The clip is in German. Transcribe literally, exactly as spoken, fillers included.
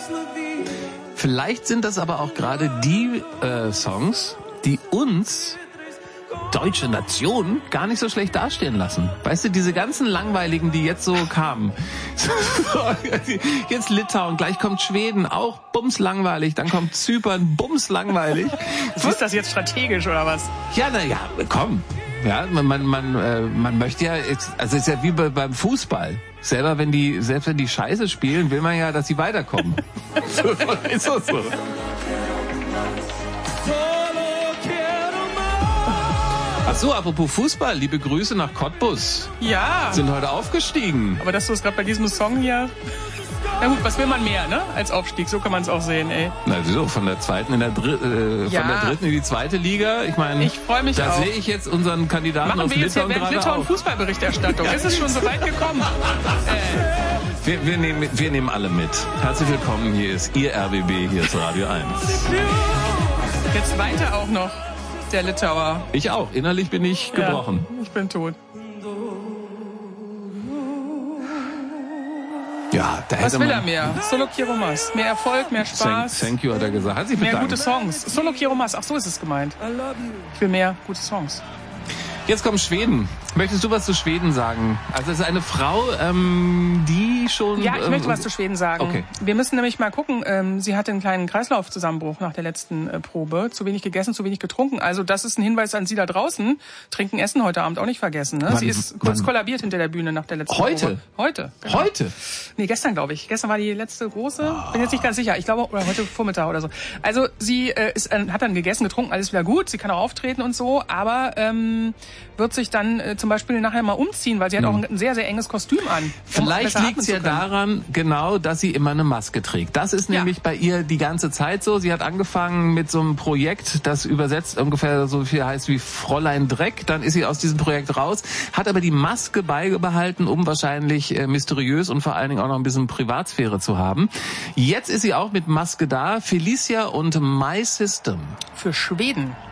Vielleicht sind das aber auch gerade die äh, Songs, die uns deutsche Nation gar nicht so schlecht dastehen lassen. Weißt du, diese ganzen langweiligen, die jetzt so kamen. Jetzt Litauen, gleich kommt Schweden, auch bums langweilig, dann kommt Zypern, bums langweilig. Ist das jetzt strategisch oder was? Ja, na ja, komm. Ja, man man man, äh, man möchte ja, also es ist ja wie bei, beim Fußball. Selber wenn die, selbst wenn die Scheiße spielen, will man ja, dass sie weiterkommen. So ist das so. Ach so, apropos Fußball, liebe Grüße nach Cottbus. Ja. Sind heute aufgestiegen. Aber dass du es gerade bei diesem Song hier... Na gut, was will man mehr, ne? Als Aufstieg, so kann man es auch sehen, ey. Na wieso, von der zweiten in der dritten, äh, ja. von der dritten in die zweite Liga. Ich meine, ich freue mich da auch. sehe ich jetzt unseren Kandidaten Machen aus wir jetzt Litauen hier gerade Litauen auf. Fußballberichterstattung. Ja. Ist es schon so weit gekommen? äh. wir, wir, nehmen, wir nehmen alle mit. Herzlich willkommen, hier ist Ihr R B B, hier ist Radio eins. Jetzt weiter auch noch der Litauer. Ich auch, innerlich bin ich gebrochen. Ja, ich bin tot. Ja, da Was hätte will man er mehr? Solo Kiromas. Mehr Erfolg, mehr Spaß. Thank, thank you, hat er gesagt. Hat sich mehr bedankt. gute Songs. Solo Kiromas, ach so ist es gemeint. Ich will mehr gute Songs. Jetzt kommt Schweden. Möchtest du was zu Schweden sagen? Also es ist eine Frau, ähm, die schon... Ja, ich ähm, möchte was zu Schweden sagen. Okay. Wir müssen nämlich mal gucken, ähm, sie hatte einen kleinen Kreislaufzusammenbruch nach der letzten äh, Probe. Zu wenig gegessen, zu wenig getrunken. Also das ist ein Hinweis an Sie da draußen. Trinken, essen heute Abend auch nicht vergessen. Ne? Man, sie ist kurz man, kollabiert hinter der Bühne nach der letzten heute? Probe. Heute? Genau. Heute? Nee, gestern glaube ich. Gestern war die letzte große. Bin jetzt nicht ganz sicher. Ich glaube, oder heute Vormittag oder so. Also sie äh, ist, äh, hat dann gegessen, getrunken, alles wieder gut. Sie kann auch auftreten und so. Aber ähm, wird sich dann äh, zum Beispiel nachher mal umziehen, weil sie hat auch ein sehr, sehr enges Kostüm an. Vielleicht um liegt es ja daran, genau, dass sie immer eine Maske trägt. Das ist nämlich ja. bei ihr die ganze Zeit so. Sie hat angefangen mit so einem Projekt, das übersetzt ungefähr so viel heißt wie Fräulein Dreck. Dann ist sie aus diesem Projekt raus, hat aber die Maske beibehalten, um wahrscheinlich äh, mysteriös und vor allen Dingen auch noch ein bisschen Privatsphäre zu haben. Jetzt ist sie auch mit Maske da. Felicia und My System. Für Schweden.